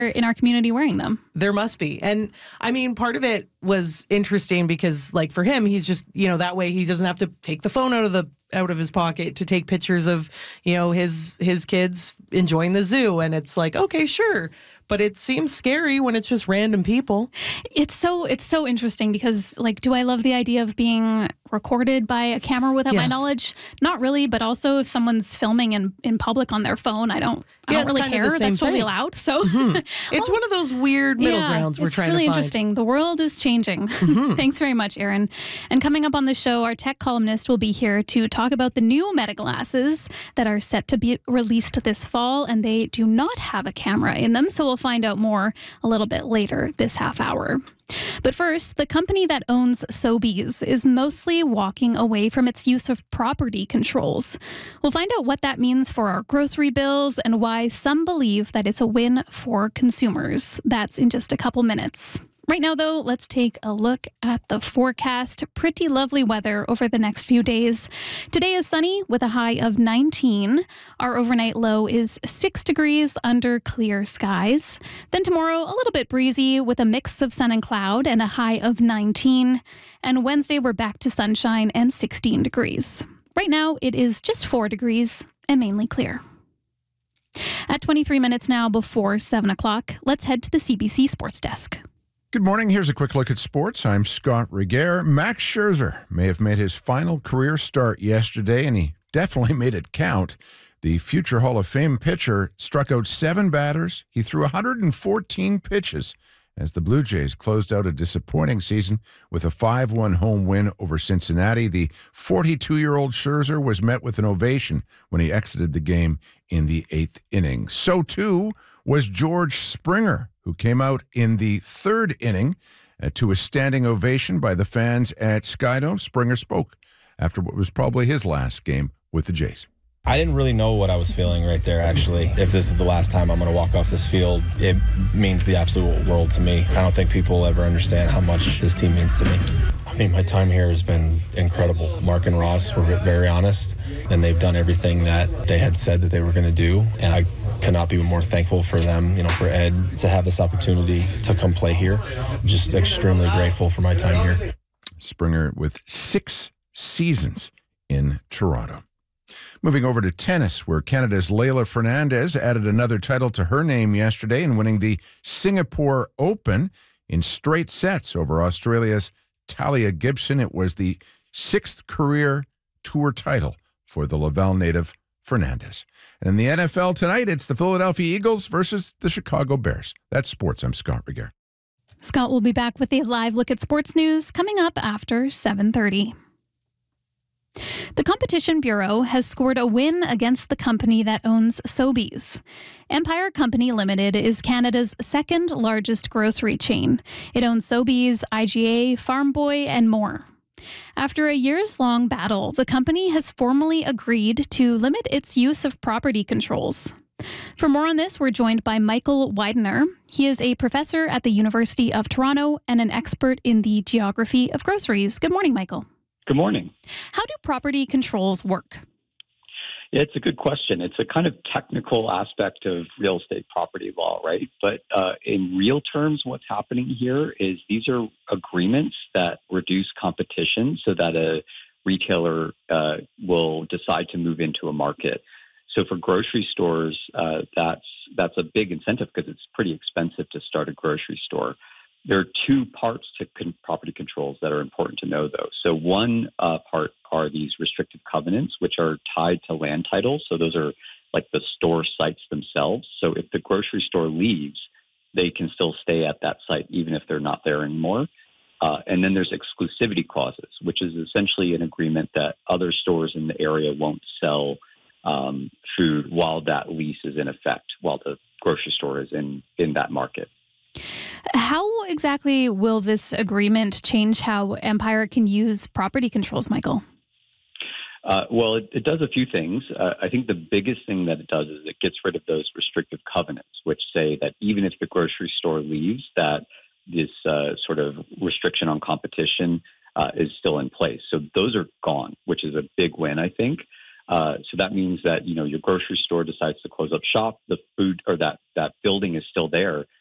in our community wearing them. There must be. And I mean, part of it was interesting because like for him, he's just, that way he doesn't have to take the phone out of his pocket to take pictures of, his kids enjoying the zoo. And it's like, okay, sure. But it seems scary when it's just random people. It's so interesting because, do I love the idea of being recorded by a camera without my knowledge? Not really, but also if someone's filming in public on their phone, I don't really care. That's totally allowed. So it's one of those weird middle grounds we're trying to find. It's really interesting. The world is changing. Thanks very much, Aaron. And coming up on the show, our tech columnist will be here to talk about the new Meta glasses that are set to be released this fall, and they do not have a camera in them. So we'll find out more a little bit later this half hour. But first, the company that owns Sobeys is mostly walking away from its use of property controls. We'll find out what that means for our grocery bills and why some believe that it's a win for consumers. That's in just a couple minutes. Right now, though, let's take a look at the forecast. Pretty lovely weather over the next few days. Today is sunny with a high of 19. Our overnight low is 6 degrees under clear skies. Then tomorrow, a little bit breezy with a mix of sun and cloud and a high of 19. And Wednesday, we're back to sunshine and 16 degrees. Right now, it is just 4 degrees and mainly clear. At 23 minutes now before 7 o'clock, let's head to the CBC Sports Desk. Good morning. Here's a quick look at sports. I'm Scott Regehr. Max Scherzer may have made his final career start yesterday, and he definitely made it count. The future Hall of Fame pitcher struck out 7 batters. He threw 114 pitches as the Blue Jays closed out a disappointing season with a 5-1 home win over Cincinnati. The 42-year-old Scherzer was met with an ovation when he exited the game in the 8th inning. So, too, was George Springer, who came out in the 3rd inning to a standing ovation by the fans at Skydome. Springer spoke after what was probably his last game with the Jays. I didn't really know what I was feeling right there, actually. If this is the last time I'm going to walk off this field, it means the absolute world to me. I don't think people will ever understand how much this team means to me. I mean, my time here has been incredible. Mark and Ross were very honest, and they've done everything that they had said that they were going to do, and I cannot be more thankful for them, for Ed to have this opportunity to come play here. I'm just extremely grateful for my time here. Springer with 6 seasons in Toronto. Moving over to tennis, where Canada's Leylah Fernandez added another title to her name yesterday in winning the Singapore Open in straight sets over Australia's Talia Gibson. It was the 6th career tour title for the Laval native Fernandez. And in the NFL tonight, it's the Philadelphia Eagles versus the Chicago Bears. That's sports. I'm Scott Regehr. Scott will be back with a live look at sports news coming up after 7:30. The Competition Bureau has scored a win against the company that owns Sobeys. Empire Company Limited is Canada's 2nd largest grocery chain. It owns Sobeys, IGA, Farm Boy, and more. After a years-long battle, the company has formally agreed to limit its use of property controls. For more on this, we're joined by Michael Widener. He is a professor at the University of Toronto and an expert in the geography of groceries. Good morning, Michael. Good morning. How do property controls work? Yeah, it's a good question. It's a kind of technical aspect of real estate property law, right? But in real terms, what's happening here is these are agreements that reduce competition so that a retailer will decide to move into a market. So for grocery stores, that's a big incentive because it's pretty expensive to start a grocery store. There are 2 parts to property controls that are important to know, though. So one part are these restrictive covenants, which are tied to land titles. So those are like the store sites themselves. So if the grocery store leaves, they can still stay at that site, even if they're not there anymore. And then there's exclusivity clauses, which is essentially an agreement that other stores in the area won't sell food while that lease is in effect, while the grocery store is in that market. How exactly will this agreement change how Empire can use property controls, Michael? Well, it does a few things. I think the biggest thing that it does is it gets rid of those restrictive covenants, which say that even if the grocery store leaves, that this sort of restriction on competition is still in place. So those are gone, which is a big win, I think. So that means that, your grocery store decides to close up shop, the food or that building is still there,